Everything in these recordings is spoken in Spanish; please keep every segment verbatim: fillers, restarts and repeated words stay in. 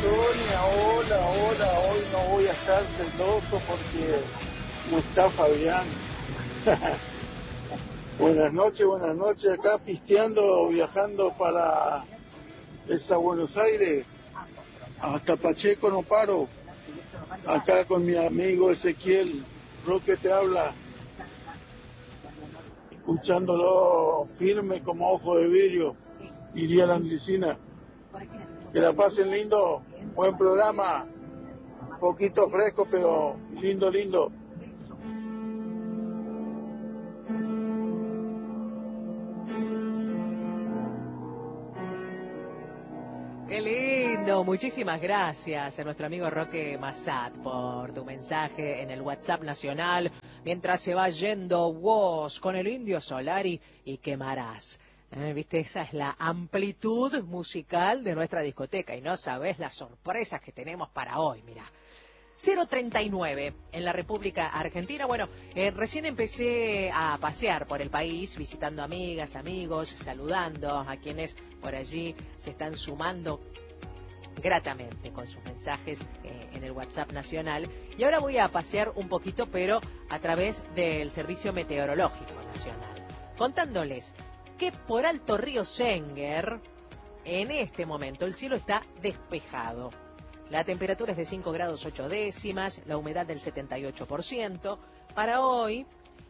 Sonia, hola, hola, hoy no voy a estar celoso porque no está Fabián. Buenas noches, buenas noches, acá pisteando, viajando para esa Buenos Aires, hasta Pacheco no paro, acá con mi amigo Ezequiel, Roque te habla, escuchándolo firme como ojo de vidrio, iría la Andricina. Que la pasen lindo, buen programa, un poquito fresco, pero lindo, lindo. Qué lindo, muchísimas gracias a nuestro amigo Roque Massat por tu mensaje en el WhatsApp nacional, mientras se va yendo vos con el Indio Solari y Quemarás. Eh, Viste, esa es la amplitud musical de nuestra discoteca y no sabés las sorpresas que tenemos para hoy, mirá. cero treinta y nueve en la República Argentina. Bueno, eh, recién empecé a pasear por el país, visitando amigas, amigos, saludando a quienes por allí se están sumando gratamente con sus mensajes eh, en el WhatsApp nacional. Y ahora voy a pasear un poquito, pero a través del Servicio Meteorológico Nacional, contándoles que por Alto Río Senguer, en este momento, el cielo está despejado. La temperatura es de cinco grados ocho décimas, la humedad del setenta y ocho por ciento. Para hoy,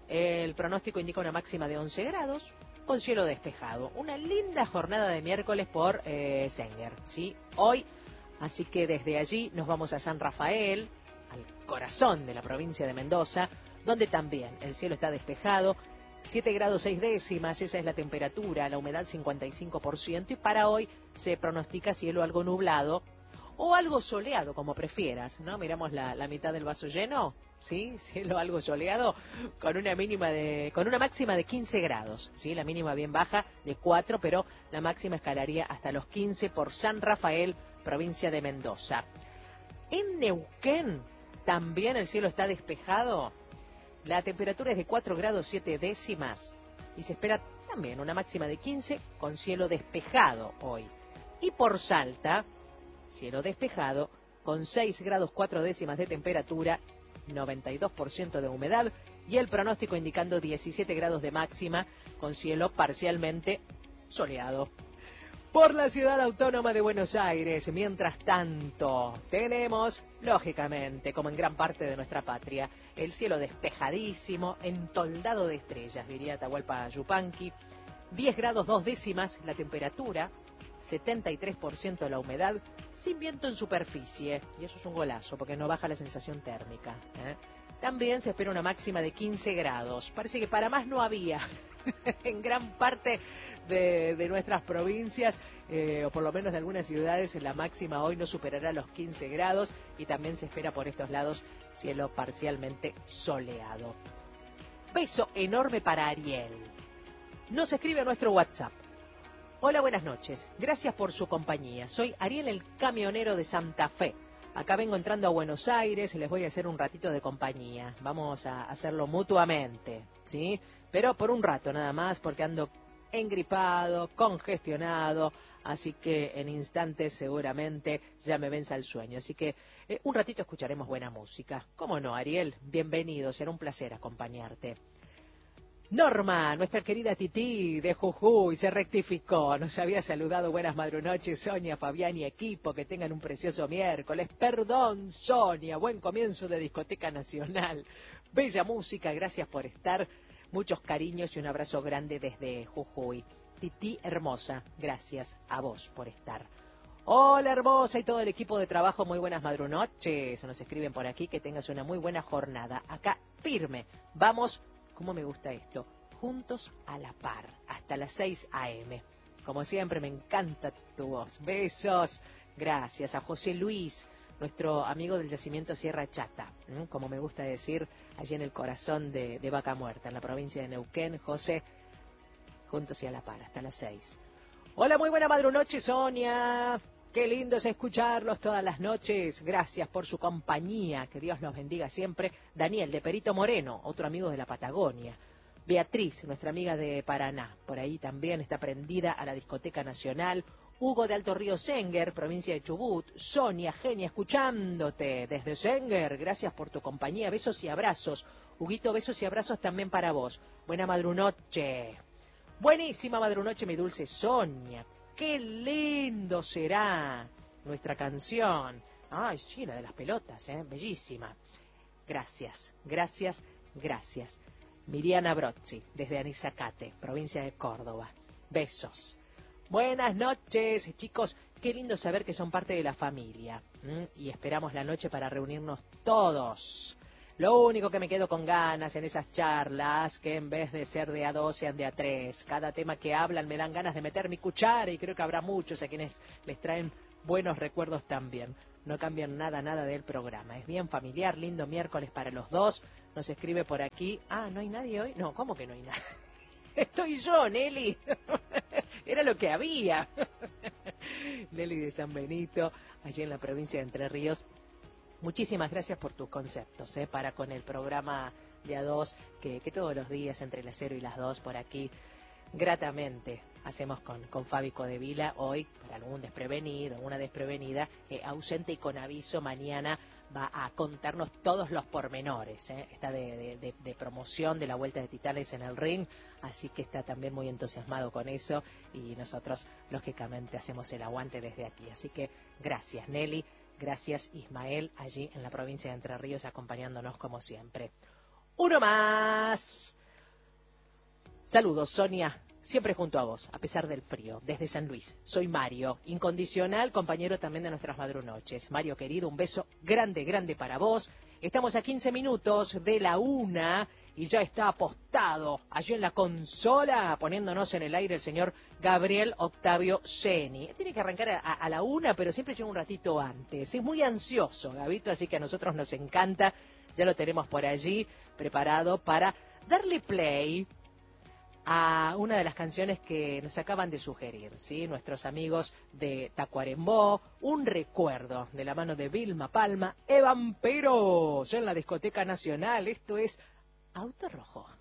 el pronóstico indica una máxima de once grados, con cielo despejado. Una linda jornada de miércoles por eh, Senguer, ¿sí? Hoy, así que desde allí nos vamos a San Rafael, al corazón de la provincia de Mendoza, donde también el cielo está despejado. siete grados seis décimas, esa es la temperatura, la humedad cincuenta y cinco por ciento. Y para hoy se pronostica cielo algo nublado, o algo soleado, como prefieras, ¿no? Miramos la, la mitad del vaso lleno, ¿sí? Cielo algo soleado, con una mínima de, con una máxima de quince grados, ¿sí? La mínima bien baja de cuatro, pero la máxima escalaría hasta los quince por San Rafael, provincia de Mendoza. En Neuquén también el cielo está despejado, la temperatura es de cuatro grados siete décimas y se espera también una máxima de quince con cielo despejado hoy. Y por Salta, cielo despejado, con seis grados cuatro décimas de temperatura, noventa y dos por ciento de humedad y el pronóstico indicando diecisiete grados de máxima, con cielo parcialmente soleado. Por la ciudad autónoma de Buenos Aires, mientras tanto, tenemos, lógicamente, como en gran parte de nuestra patria, el cielo despejadísimo, entoldado de estrellas, diría Atahualpa Yupanqui, diez grados dos décimas la temperatura, setenta y tres por ciento la humedad, sin viento en superficie, y eso es un golazo porque no baja la sensación térmica, ¿eh? También se espera una máxima de quince grados, parece que para más no había en gran parte de, de nuestras provincias, eh, o por lo menos de algunas ciudades, la máxima hoy no superará los quince grados y también se espera por estos lados cielo parcialmente soleado. Beso enorme para Ariel. Nos escribe a nuestro WhatsApp. Hola, buenas noches. Gracias por su compañía. Soy Ariel, el camionero de Santa Fe. Acá vengo entrando a Buenos Aires y les voy a hacer un ratito de compañía. Vamos a hacerlo mutuamente, ¿sí? Pero por un rato nada más, porque ando engripado, congestionado, así que en instantes seguramente ya me venza el sueño. Así que eh, un ratito escucharemos buena música. ¿Cómo no, Ariel? Bienvenido, será un placer acompañarte. Norma, nuestra querida Tití de Jujuy, se rectificó, nos había saludado. Buenas madrunoches, Sonia, Fabián y equipo, que tengan un precioso miércoles. Perdón, Sonia, buen comienzo de Discoteca Nacional. Bella música, gracias por estar. Muchos cariños y un abrazo grande desde Jujuy. Tití hermosa, gracias a vos por estar. Hola hermosa y todo el equipo de trabajo, muy buenas madrunoches. Nos escriben por aquí, que tengas una muy buena jornada. Acá firme, vamos. ¿Cómo me gusta esto? Juntos a la par, hasta las seis a eme. Como siempre, me encanta tu voz. Besos. Gracias a José Luis, nuestro amigo del yacimiento Sierra Chata, ¿eh? Como me gusta decir, allí en el corazón de, de Vaca Muerta, en la provincia de Neuquén. José, juntos y a la par, hasta las seis. Hola, muy buena madrunoche, Sonia. Qué lindo es escucharlos todas las noches. Gracias por su compañía. Que Dios los bendiga siempre. Daniel, de Perito Moreno, otro amigo de la Patagonia. Beatriz, nuestra amiga de Paraná. Por ahí también está prendida a la Discoteca Nacional. Hugo de Alto Río Senguer, provincia de Chubut. Sonia, genia, escuchándote desde Senguer. Gracias por tu compañía. Besos y abrazos. Huguito, besos y abrazos también para vos. Buena madrunoche. Buenísima madrunoche, mi dulce Sonia. Qué lindo será nuestra canción. Ay, sí, la de las pelotas, ¿eh? Bellísima. Gracias, gracias, gracias. Miriana Brozzi, desde Anizacate, provincia de Córdoba. Besos. Buenas noches, chicos. Qué lindo saber que son parte de la familia. ¿Mm? Y esperamos la noche para reunirnos todos. Lo único que me quedo con ganas en esas charlas, que en vez de ser de a dos sean de a tres. Cada tema que hablan me dan ganas de meter mi cuchara y creo que habrá muchos a quienes les traen buenos recuerdos también. No cambian nada, nada del programa. Es bien familiar, lindo miércoles para los dos. Nos escribe por aquí. Ah, ¿no hay nadie hoy? No, ¿cómo que no hay nadie? Estoy yo, Nelly. Era lo que había. Nelly de San Benito, allí en la provincia de Entre Ríos. Muchísimas gracias por tus conceptos, ¿eh? Para con el programa de a dos, que, que todos los días entre las cero y las dos por aquí, gratamente, hacemos con, con Fabi Codevila. Hoy, para algún desprevenido, una desprevenida, eh, ausente y con aviso, mañana va a contarnos todos los pormenores, ¿eh? Está de, de, de, de promoción de la Vuelta de Titanes en el ring, así que está también muy entusiasmado con eso y nosotros, lógicamente, hacemos el aguante desde aquí. Así que gracias, Nelly, gracias, Ismael, allí en la provincia de Entre Ríos, acompañándonos como siempre. Uno más. Saludos, Sonia. Siempre junto a vos, a pesar del frío, desde San Luis. Soy Mario, incondicional, compañero también de nuestras madrunoches. Mario querido, un beso grande, grande para vos. Estamos a quince minutos de la una y ya está apostado allí en la consola, poniéndonos en el aire el señor Gabriel Octavio Ceni. Tiene que arrancar a, a la una, pero siempre llega un ratito antes. Es muy ansioso, Gabito, así que a nosotros nos encanta. Ya lo tenemos por allí preparado para darle play a una de las canciones que nos acaban de sugerir, ¿sí? Nuestros amigos de Tacuarembó, un recuerdo de la mano de Vilma Palma, Evan Peros, en la Discoteca Nacional. Esto es Auto Rojo.